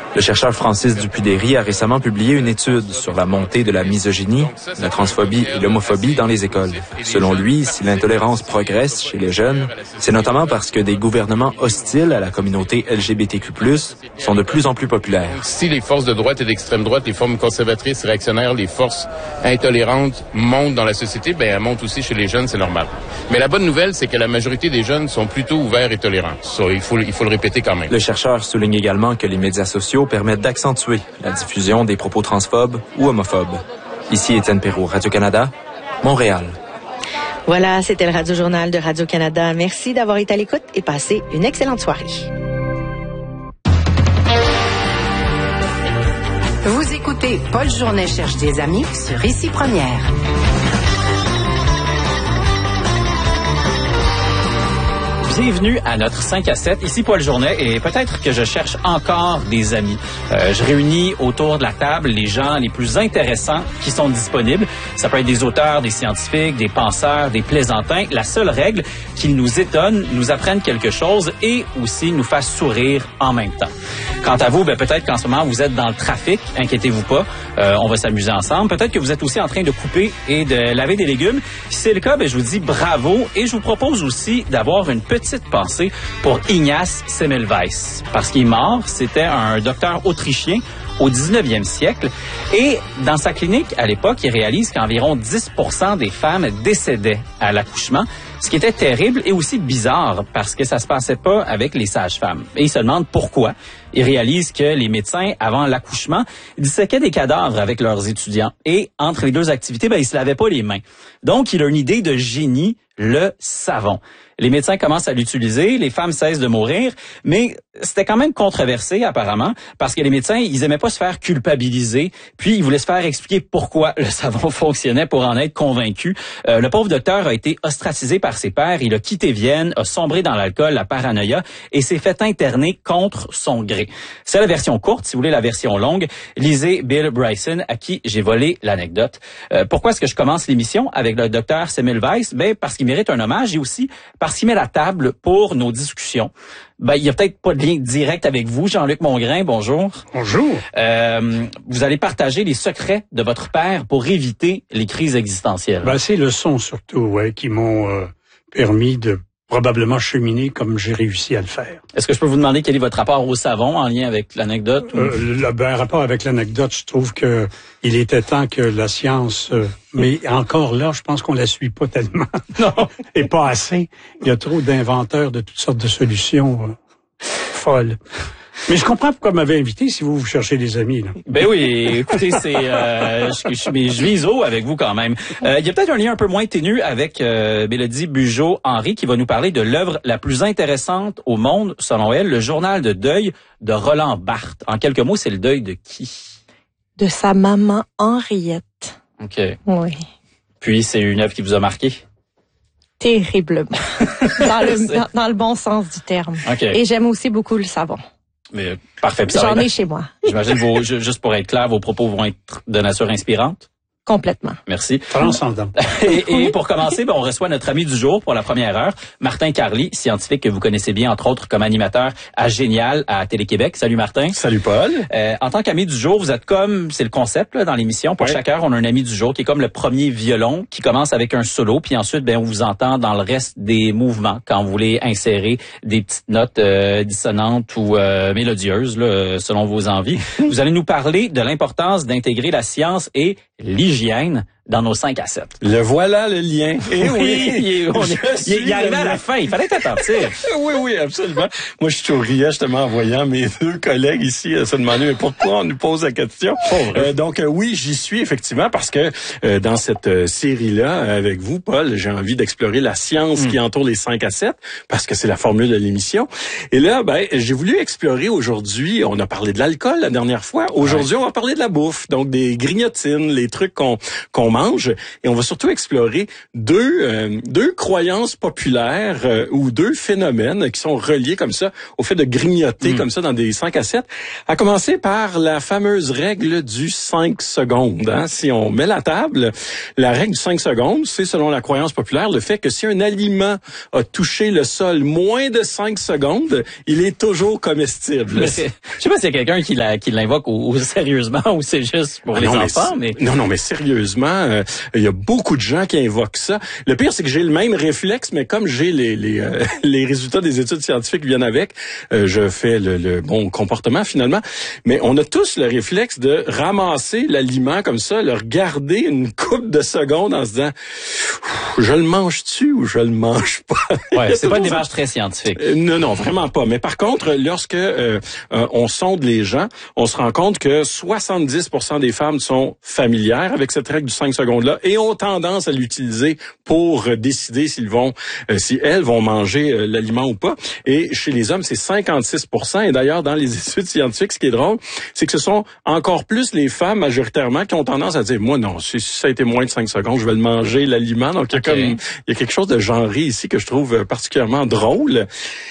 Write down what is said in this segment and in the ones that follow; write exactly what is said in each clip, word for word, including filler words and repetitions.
Le chercheur Francis Dupuy-Derry a récemment publié une étude sur la montée de la misogynie, la transphobie et l'homophobie dans les écoles. Selon lui, si l'intolérance progresse chez les jeunes, c'est notamment parce que des gouvernements hostiles à la communauté L G B T Q plus, sont de plus en plus populaires. Si les forces de droite et d'extrême droite, les formes conservatrices, réactionnaires, les forces intolérantes montent dans la société, ben elles montent aussi chez les jeunes, c'est normal. Mais la bonne nouvelle, c'est que la majorité des jeunes sont plutôt ouverts et tolérants. Ça, il faut, il faut le répéter quand même. Le chercheur souligne également que les médias sociaux permettent d'accentuer la diffusion des propos transphobes ou homophobes. Ici Étienne Perrault, Radio-Canada, Montréal. Voilà, c'était le Radio-Journal de Radio-Canada. Merci d'avoir été à l'écoute et passez une excellente soirée. Vous écoutez Paul Journet cherche des amis sur Ici Première. Bienvenue à notre cinq à sept. Ici Paul Journet et peut-être que je cherche encore des amis. Euh, je réunis autour de la table les gens les plus intéressants qui sont disponibles. Ça peut être des auteurs, des scientifiques, des penseurs, des plaisantins. La seule règle, qu'ils nous étonnent, nous apprennent quelque chose et aussi nous fassent sourire en même temps. Quant à vous, ben, peut-être qu'en ce moment vous êtes dans le trafic. Inquiétez-vous pas, euh, on va s'amuser ensemble. Peut-être que vous êtes aussi en train de couper et de laver des légumes. Si c'est le cas, ben, je vous dis bravo et je vous propose aussi d'avoir une petite petite pensée pour Ignace Semmelweis. Parce qu'il est mort, c'était un docteur autrichien au dix-neuvième siècle. Et dans sa clinique, à l'époque, il réalise qu'environ dix pour cent des femmes décédaient à l'accouchement, ce qui était terrible et aussi bizarre parce que ça se passait pas avec les sages-femmes. Et il se demande pourquoi. Il réalise que les médecins, avant l'accouchement, disséquaient des cadavres avec leurs étudiants. Et entre les deux activités, ben, ils se lavaient pas les mains. Donc, il a une idée de génie, le savon. Les médecins commencent à l'utiliser, les femmes cessent de mourir, mais c'était quand même controversé apparemment, parce que les médecins, ils aimaient pas se faire culpabiliser, puis ils voulaient se faire expliquer pourquoi le savon fonctionnait pour en être convaincus. Euh, le pauvre docteur a été ostracisé par ses pairs, il a quitté Vienne, a sombré dans l'alcool, la paranoïa, et s'est fait interner contre son gré. C'est la version courte. Si vous voulez la version longue, lisez Bill Bryson, à qui j'ai volé l'anecdote. Euh, pourquoi est-ce que je commence l'émission avec le docteur Semmelweis? Ben, parce qu'il mérite un hommage et aussi parce qu'il met la table pour nos discussions. Ben, il y a peut-être pas de lien direct avec vous, Jean-Luc Mongrain, bonjour. Bonjour. Euh, vous allez partager les secrets de votre père pour éviter les crises existentielles. Ben, ces leçons surtout, ouais, qui m'ont euh, permis de probablement cheminer comme j'ai réussi à le faire. Est-ce que je peux vous demander quel est votre rapport au savon en lien avec l'anecdote? Ou... Euh, le ben, rapport avec l'anecdote, je trouve que il était temps que la science, euh, mais encore là, je pense qu'on la suit pas tellement. Non. Et pas assez. Il y a trop d'inventeurs de toutes sortes de solutions euh, folles. Mais je comprends pourquoi vous m'avez invité si vous vous cherchez des amis. Là. Ben oui, écoutez, c'est euh, je, je, mais je vise haut avec vous quand même. Euh, il y a peut-être un lien un peu moins ténu avec euh, Mélodie Bugeaud-Henry qui va nous parler de l'œuvre la plus intéressante au monde, selon elle, le journal de deuil de Roland Barthes. En quelques mots, c'est le deuil de qui? De sa maman Henriette. OK. Oui. Puis, c'est une œuvre qui vous a marqué? Terriblement. dans, le, dans, dans le bon sens du terme. Okay. Et j'aime aussi beaucoup le savon. Mais parfait. J'en ai chez moi. J'imagine, vos, juste pour être clair, vos propos vont être de nature inspirante? Complètement. Merci. Transcendant. Et, et pour commencer, ben, on reçoit notre ami du jour pour la première heure, Martin Carly, scientifique que vous connaissez bien, entre autres, comme animateur à Génial à Télé-Québec. Salut Martin. Salut Paul. Euh, en tant qu'ami du jour, vous êtes comme, c'est le concept là, dans l'émission, pour ouais. chaque heure, on a un ami du jour qui est comme le premier violon, qui commence avec un solo, puis ensuite, ben, on vous entend dans le reste des mouvements quand vous voulez insérer des petites notes euh, dissonantes ou euh, mélodieuses, là, selon vos envies. Vous allez nous parler de l'importance d'intégrer la science et l'hygiène dans nos cinq à sept. Le voilà le lien. Eh oui, il est, on est, il, il est arrivé à la fin. Il fallait être attentif. Oui, oui, absolument. Moi, je suis au riais justement en voyant mes deux collègues ici à se demander mais pourquoi on nous pose la question. Euh, donc euh, oui, j'y suis effectivement parce que euh, dans cette euh, série-là, avec vous, Paul, j'ai envie d'explorer la science mm. qui entoure les cinq à sept parce que c'est la formule de l'émission. Et là, ben, j'ai voulu explorer aujourd'hui. On a parlé de l'alcool la dernière fois. Aujourd'hui, ouais. on va parler de la bouffe, donc des grignotines, les trucs qu'on qu'on mange mange. Et on va surtout explorer deux euh, deux croyances populaires euh, ou deux phénomènes qui sont reliés comme ça au fait de grignoter mmh. comme ça dans des cinq à sept. À commencer par la fameuse règle du cinq secondes. Hein? Si on met la table, la règle du cinq secondes, c'est selon la croyance populaire le fait que si un aliment a touché le sol moins de cinq secondes, il est toujours comestible. Je sais pas s'il y a quelqu'un qui, la, qui l'invoque ou, ou sérieusement ou c'est juste pour ah les non, enfants. Mais, mais Non, non, mais sérieusement, euh, il y a beaucoup de gens qui invoquent ça. Le pire, c'est que j'ai le même réflexe, mais comme j'ai les les, euh, les résultats des études scientifiques qui viennent avec, euh, je fais le, le bon comportement finalement. Mais on a tous le réflexe de ramasser l'aliment comme ça, le regarder une couple de secondes en se disant je le mange-tu ou je le mange pas? Ouais, c'est pas une démarche très scientifique. Euh, non, non, vraiment pas. Mais par contre, lorsque euh, euh, on sonde les gens, on se rend compte que soixante-dix pour cent des femmes sont familières avec cette règle du cinq secondes-là et ont tendance à l'utiliser pour euh, décider s'ils vont, euh, si elles vont manger euh, l'aliment ou pas. Et chez les hommes, c'est cinquante-six pour cent. Et d'ailleurs, dans les études scientifiques, ce qui est drôle, c'est que ce sont encore plus les femmes majoritairement qui ont tendance à dire, moi non, si ça a été moins de cinq secondes, je vais le manger, l'aliment. Donc, il y a okay. comme, il y a quelque chose de genré ici que je trouve particulièrement drôle.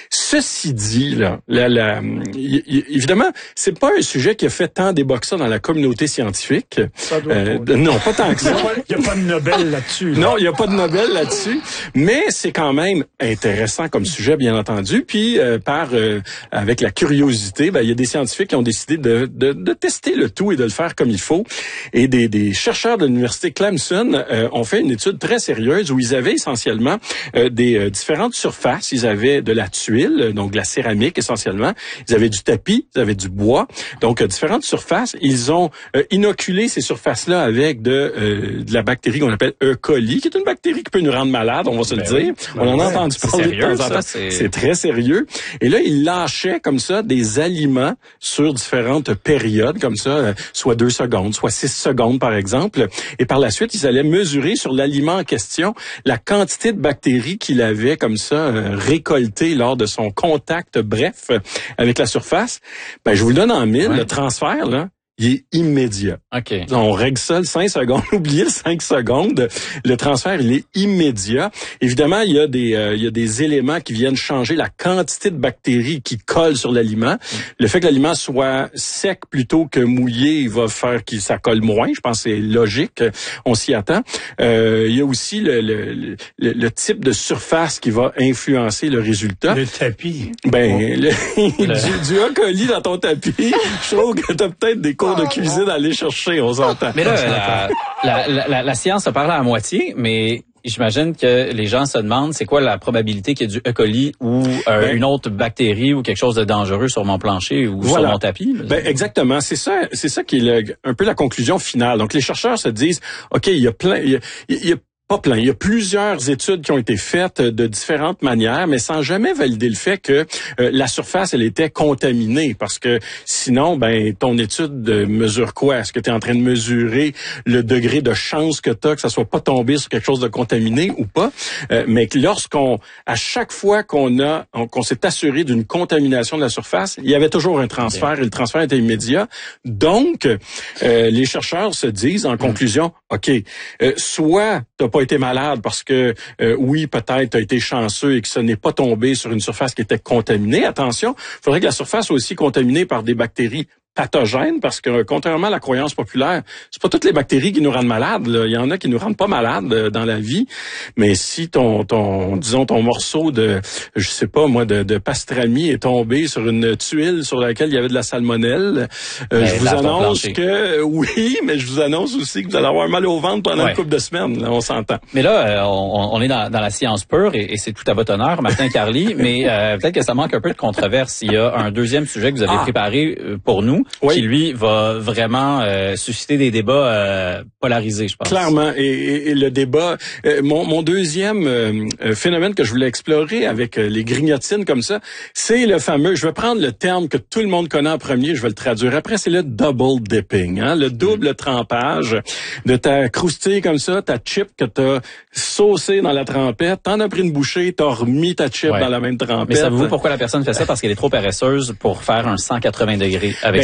Ceci dit, là, la, la, y, y, évidemment, c'est pas un sujet qui a fait tant débat que ça dans la communauté scientifique. Ça doit euh, pas. Non, pas tant que ça. Il n'y a pas de Nobel là-dessus. Là. Non, il n'y a pas de Nobel là-dessus. Mais c'est quand même intéressant comme sujet, bien entendu. Puis, euh, par euh, avec la curiosité, ben, il y a des scientifiques qui ont décidé de, de, de tester le tout et de le faire comme il faut. Et des, des chercheurs de l'université Clemson euh, ont fait une étude très sérieuse où ils avaient essentiellement euh, des euh, différentes surfaces. Ils avaient de la tuile, donc de la céramique essentiellement. Ils avaient du tapis, ils avaient du bois. Donc, euh, différentes surfaces. Ils ont euh, inoculé ces surfaces-là avec de, euh, de la bactérie qu'on appelle E. coli, qui est une bactérie qui peut nous rendre malade, on va se ben le dire. Oui. On en ouais. a entendu parler sérieux, de temps en temps. C'est... c'est très sérieux. Et là, ils lâchaient comme ça des aliments sur différentes périodes, comme ça, euh, soit deux secondes, soit six secondes, par exemple. Et par la suite, ils allaient mesurer sur l'aliment en question la quantité de bactéries qu'il avait comme ça euh, récoltées lors de son contact bref avec la surface. Ben, je vous le donne en mille, ouais. Le transfert, là, il est immédiat. OK. On règle ça le cinq secondes. Oubliez le cinq secondes. Le transfert, il est immédiat. Évidemment, il y a des, euh, il y a des éléments qui viennent changer la quantité de bactéries qui collent sur l'aliment. Mm. Le fait que l'aliment soit sec plutôt que mouillé, il va faire que ça colle moins. Je pense que c'est logique. On s'y attend. Euh, il y a aussi le, le, le, le type de surface qui va influencer le résultat. Le tapis. Ben, oh. le, le... du, du E. coli dans ton tapis, je trouve que t'as peut-être des de cuisine à aller chercher, on s'entend. Mais là, la, la, la, la science a parlé à moitié, mais j'imagine que les gens se demandent c'est quoi la probabilité qu'il y ait du E. coli ou euh, ben, une autre bactérie ou quelque chose de dangereux sur mon plancher ou voilà. Sur mon tapis. Ben exactement, c'est ça, c'est ça qui est le, un peu la conclusion finale. Donc les chercheurs se disent, ok, il y a plein, il y a, il y a pas plein. Il y a plusieurs études qui ont été faites de différentes manières, mais sans jamais valider le fait que euh, la surface, elle était contaminée. Parce que sinon, ben ton étude mesure quoi? Est-ce que tu es en train de mesurer le degré de chance que tu as que ça soit pas tombé sur quelque chose de contaminé ou pas? Euh, mais lorsqu'on, à chaque fois qu'on a, on, qu'on s'est assuré d'une contamination de la surface, il y avait toujours un transfert okay. Et le transfert était immédiat. Donc, euh, les chercheurs se disent en conclusion, OK, euh, soit t'as pas été malade parce que, euh, oui, peut-être t'as été chanceux et que ce n'est pas tombé sur une surface qui était contaminée. Attention, il faudrait que la surface soit aussi contaminée par des bactéries pathogènes parce que, contrairement à la croyance populaire, c'est pas toutes les bactéries qui nous rendent malades. Là. Il y en a qui nous rendent pas malades euh, dans la vie. Mais si ton, ton, disons, ton morceau de, je sais pas moi, de, de pastrami est tombé sur une tuile sur laquelle il y avait de la salmonelle, euh, je vous annonce que, oui, mais je vous annonce aussi que vous allez avoir mal au ventre pendant ouais. Une couple de semaines. Là, on s'entend. Mais là, euh, on, on est dans, dans la science pure et, et c'est tout à votre honneur, Martin Carly. Mais euh, peut-être que ça manque un peu de controverse. Il y a un deuxième sujet que vous avez ah. préparé pour nous. Oui. Qui, lui, va vraiment euh, susciter des débats euh, polarisés, je pense. Clairement. Et, et, et le débat... Euh, mon, mon deuxième euh, phénomène que je voulais explorer avec euh, les grignotines comme ça, c'est le fameux... Je vais prendre le terme que tout le monde connaît en premier, je vais le traduire. Après, c'est le double dipping, hein, le double mmh. trempage de ta croustille comme ça, ta chip que t'as saucée dans la trempette, t'en as pris une bouchée, t'as remis ta chip ouais. Dans la même trempette. Mais savez-vous pourquoi la personne fait ça? Parce qu'elle est trop paresseuse pour faire un cent quatre-vingts degrés avec ben,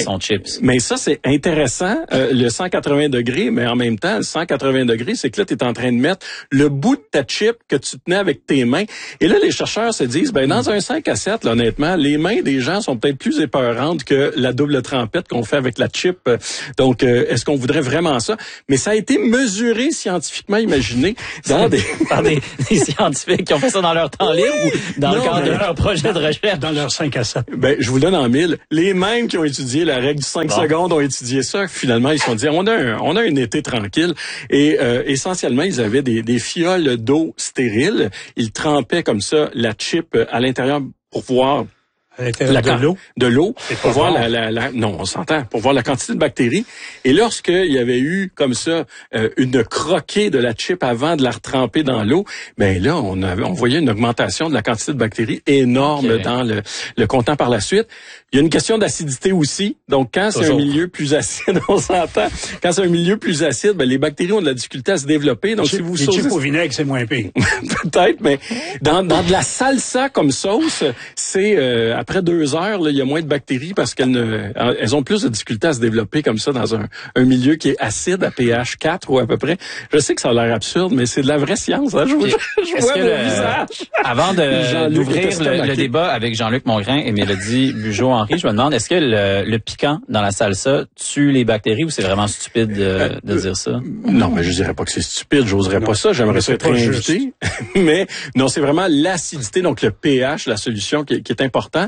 son chips. Mais ça, c'est intéressant, euh, le cent quatre-vingts degrés, mais en même temps, le cent quatre-vingts degrés, c'est que là, tu es en train de mettre le bout de ta chip que tu tenais avec tes mains. Et là, les chercheurs se disent, ben dans un cinq à sept, là, honnêtement, les mains des gens sont peut-être plus épeurantes que la double trempette qu'on fait avec la chip. Donc, euh, est-ce qu'on voudrait vraiment ça? Mais ça a été mesuré scientifiquement, imaginé, dans des... Par des, des scientifiques qui ont fait ça dans leur temps libre ou dans Non, le cadre mais... de leur projet de recherche? Dans leur cinq à sept. Ben, je vous donne en mille. Les mêmes qui ont étudié la règle du cinq bon. secondes ont étudié ça. Finalement, ils se sont dit, on a un, on a un été tranquille. Et euh, essentiellement, ils avaient des, des fioles d'eau stériles. Ils trempaient comme ça la chip à l'intérieur pour voir... À l'intérieur la, de l'eau? De l'eau. Pour voir bon. la, la, la, non, on s'entend. Pour voir la quantité de bactéries. Et lorsqu'il y avait eu, comme ça, euh, une croquée de la chip avant de la retremper dans l'eau, ben là, on avait, on voyait une augmentation de la quantité de bactéries énorme okay. dans le, le contenant par la suite. Il y a une question d'acidité aussi. Donc, quand c'est un milieu plus acide, on s'entend. Quand c'est un milieu plus acide, ben, les bactéries ont de la difficulté à se développer. Donc, les si vous les sautez... chips au vinaigre, c'est moins pire. Peut-être, mais dans, dans de la salsa comme sauce, c'est, euh, après deux heures, là, il y a moins de bactéries parce qu'elles ne, elles ont plus de difficulté à se développer comme ça dans un, un milieu qui est acide à pH quatre ou à peu près. Je sais que ça a l'air absurde, mais c'est de la vraie science. Hein? Je, vous, je vois mon le, visage. Avant de, d'ouvrir le, le débat avec Jean-Luc Mongrain et Mélodie Bugeaud-Henry, je me demande, est-ce que le, le piquant dans la salsa tue les bactéries ou c'est vraiment stupide de, euh, de dire ça? Non, mais je dirais pas que c'est stupide. J'oserais non, pas ça. J'aimerais ça être invité. Mais non, c'est vraiment l'acidité, donc le pH, la solution qui, qui est important.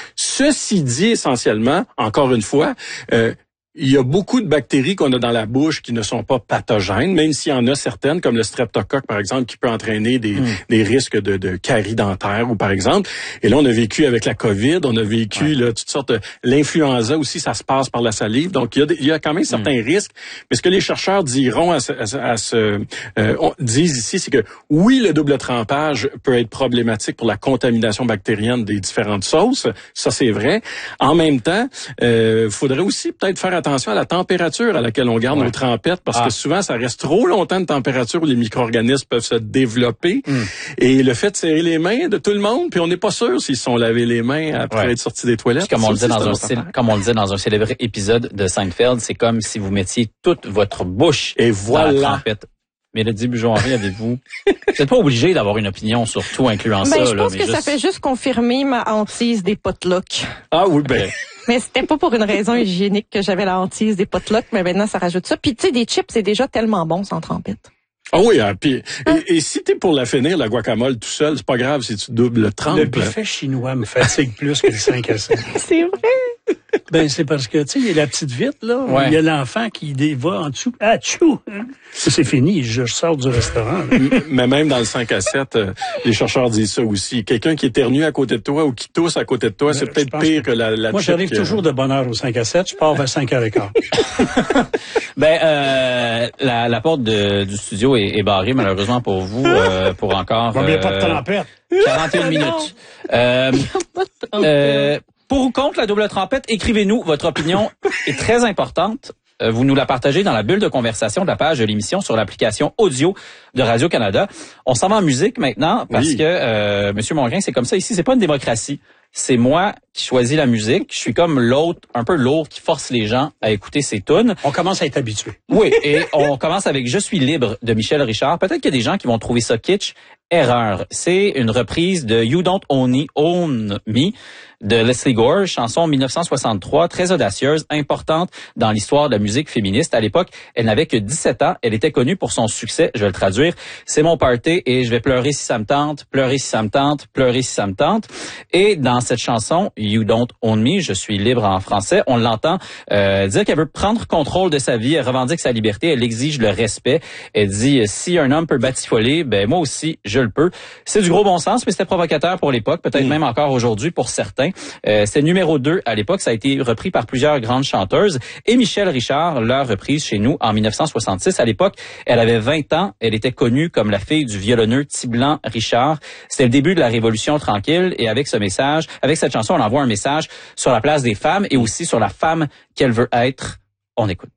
Ceci dit, essentiellement, encore une fois, euh, il y a beaucoup de bactéries qu'on a dans la bouche qui ne sont pas pathogènes, même s'il y en a certaines, comme le streptocoque, par exemple, qui peut entraîner des, mmh. des risques de, de caries dentaires, ou par exemple. Et là, on a vécu avec la COVID, on a vécu ouais. là, toutes sortes de... L'influenza aussi, ça se passe par la salive. Donc, il y a, des, il y a quand même certains mmh. risques. Mais ce que les chercheurs diront à ce, à, à ce euh, on, disent ici, c'est que oui, le double trempage peut être problématique pour la contamination bactérienne des différentes sauces. Ça, c'est vrai. En même temps, il euh, faudrait aussi peut-être faire attention à la température à laquelle on garde ouais. nos trempettes, parce ah. que souvent, ça reste trop longtemps de température où les micro-organismes peuvent se développer. Mm. Et le fait de serrer les mains de tout le monde, puis on n'est pas sûr s'ils se sont lavés les mains après ouais. être sortis des toilettes. Comme on, le disait dans un célèbre, comme on le disait dans un célèbre épisode de Seinfeld, c'est comme si vous mettiez toute votre bouche et voilà. dans la trempette. Mélodie Bugeaud-Henry, avez-vous... Vous n'êtes pas obligé d'avoir une opinion sur tout, incluant ben, ça. Je pense là, que juste... ça fait juste confirmer ma hantise des potlucks. Ah oui, ben... Mais c'était pas pour une raison hygiénique que j'avais la hantise des potlucks, mais maintenant, ça rajoute ça. Puis, tu sais, des chips, c'est déjà tellement bon sans trempette. Ah oui, hein, puis hein? et, et si t'es pour la finir, la guacamole tout seul, c'est pas grave si tu doubles trempe. Le buffet chinois me fatigue plus que le cinq à sept. C'est vrai. Ben, c'est parce que, tu sais, il y a la petite vitre, là. Ouais. Il y a l'enfant qui va en dessous. Ah, tchou! C'est fini. Je sors du restaurant. Mais même dans le cinq à sept, euh, les chercheurs disent ça aussi. Quelqu'un qui éternue à côté de toi ou qui tousse à côté de toi, ben, c'est peut-être pire que, que la, la Moi, j'arrive que... toujours de bonne heure au cinq à sept. Je pars vers cinq heures quinze. Ben, euh, la, la porte de, du studio est, est barrée, malheureusement pour vous, euh, pour encore... Il n'y a pas de trempette. quarante et une minutes. Euh, euh, pour ou contre la double trempette, écrivez-nous. Votre opinion est très importante. Vous nous la partagez dans la bulle de conversation de la page de l'émission sur l'application audio de Radio-Canada. On s'en va en musique maintenant parce oui. que, euh, Monsieur Mongrain, c'est comme ça ici. C'est pas une démocratie. C'est moi qui choisis la musique. Je suis comme l'autre, un peu lourd, qui force les gens à écouter ses tunes. On commence à être habitué. Oui, et on commence avec « Je suis libre » de Michel Richard. Peut-être qu'il y a des gens qui vont trouver ça kitsch. Erreur. C'est une reprise de « You Don't Own Me », Own Me de Leslie Gore, chanson dix-neuf cent soixante-trois, très audacieuse, importante dans l'histoire de la musique féministe. À l'époque, elle n'avait que dix-sept ans. Elle était connue pour son succès. Je vais le traduire. C'est mon party et je vais pleurer si ça me tente, pleurer si ça me tente, pleurer si ça me tente. Et dans cette chanson, You Don't Own Me, je suis libre en français, on l'entend euh, dire qu'elle veut prendre contrôle de sa vie, elle revendique sa liberté, elle exige le respect. Elle dit, si un homme peut batifoler, ben moi aussi, je le peux. C'est du gros bon sens, mais c'était provocateur pour l'époque, peut-être mmh. même encore aujourd'hui pour certains. Euh, c'est numéro deux à l'époque, ça a été repris par plusieurs grandes chanteuses. Et Michel Richard l'a reprise chez nous en dix-neuf cent soixante-six. À l'époque, elle avait vingt ans, elle était connue comme la fille du violonneux Tiblan Richard. C'était le début de la Révolution tranquille et avec ce message, avec cette chanson, on envoie un message sur la place des femmes et aussi sur la femme qu'elle veut être. On écoute.